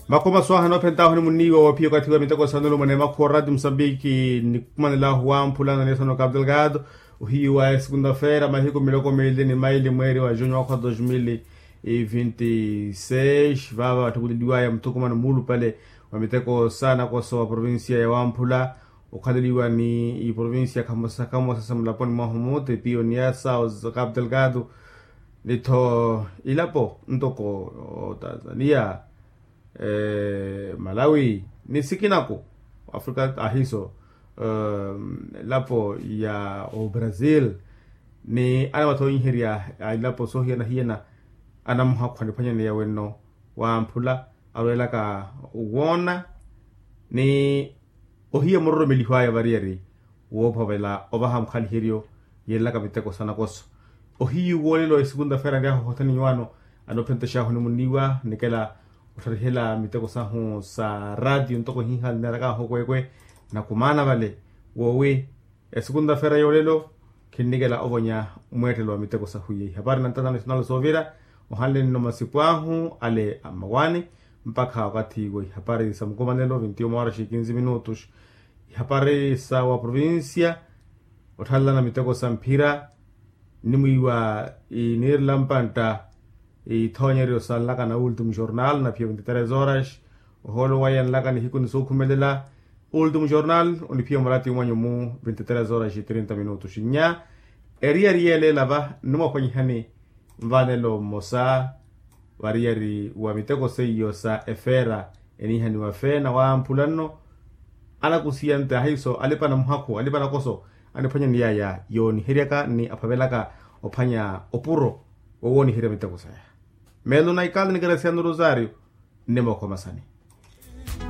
Makoma swaha no pentaho ni muniwa wa pio katika mitako sanolo mane makora de Msambiki ni kumanela huwa mpulana nesa no Cabo Delgado uhiwa segunda-feira mahiko miloko mele ni maili mweri wa junho kwa 2026 vava watukuliwa ya mtuko manu mulu pale wamiteko sana kwa soa provinsia ya Wampula ukadiliwa ni provinsia kama sasa mlaponi Mahmoud pio ni asa o Cabo Delgado nito ilapo ntoko Tanzania Malawi ni sikinako Afrika ahiso lapo ya o Brazil ni ana watu inhiria lapo sohia na hiena ana mhakwa ni panya ni ya weno Wampula awela ka uona ni ohia morro melihwaya varieri wopa vela obaham khali hirio yela ka biteko sana koso ohi wolelo segunda-feira ndia hotani wano anopenta shaho ni muniwa nikela utarihela miteko sahu sa radio ntoko hinhal naraga hokwekwe na kumana vale wowe segunda-feira yolelo kinigela obonya mwetelo miteko sahu ye habari nantana national sovira ohale no masipwahu ale amawani mpaka wakati we habari sa mkomanelo 21:15 minutos habari sa wa provincia othala na miteko sa mpira nimuiwa inirlampanta ithonyerio sa laka na ultimo jornal na pia 23 horas holo wayan laka ni hikuni sokumelela ultimo jornal oni pia marati mwanyo mu 23 horas e 30 minutos nya eriele lava numa konyhani mvanelo mosa varieri wa miteko seyo sa efera enihani wa fena wa ampulano ala kusiante haiso alipana mhako alipana koso anipanya ni ya yoni hiriaka ni apabelaka opanya opuro woni hiria miteko saya melo na ikal ni Graciano Rosario nemo kwa masani.